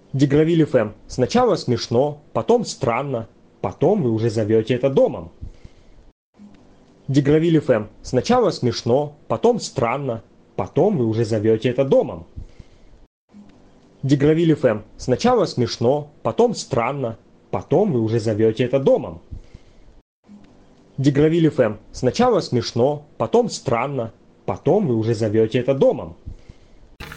Дегравиль ФМ. Сначала смешно, потом странно, потом вы уже зовете это домом. Дегравиль ФМ. Сначала смешно, потом странно, потом вы уже зовете это домом. Дегравиль ФМ. Сначала смешно, потом странно, потом вы уже зовете это домом. Дегравиль ФМ. Сначала смешно, потом странно, потом вы уже зовете это домом.